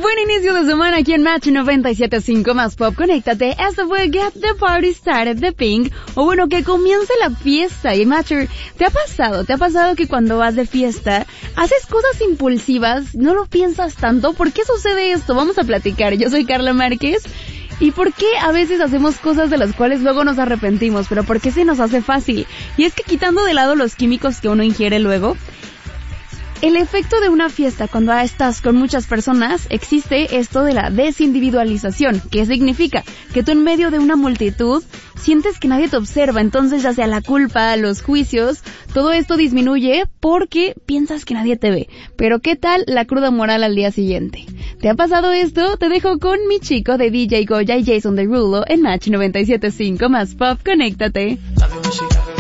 Buen inicio de semana aquí en Match 97.5 más Pop. Conéctate. Esto fue Get the Party Started de Pink. O bueno, que comience la fiesta. Y Matcher, ¿te ha pasado que cuando vas de fiesta haces cosas impulsivas, no lo piensas tanto? ¿Por qué sucede esto? Vamos a platicar. Yo soy Carla Márquez. ¿Y por qué a veces hacemos cosas de las cuales luego nos arrepentimos? ¿Pero por qué se nos hace fácil? Y es que quitando de lado los químicos que uno ingiere luego, el efecto de una fiesta cuando estás con muchas personas, existe esto de la desindividualización. ¿Qué significa? Que tú en medio de una multitud sientes que nadie te observa, entonces ya sea la culpa, los juicios, todo esto disminuye porque piensas que nadie te ve. Pero ¿qué tal la cruda moral al día siguiente? ¿Te ha pasado esto? Te dejo con mi chico de DJ Goya y Jason Derulo en Match 97.5 más Pop. Conéctate.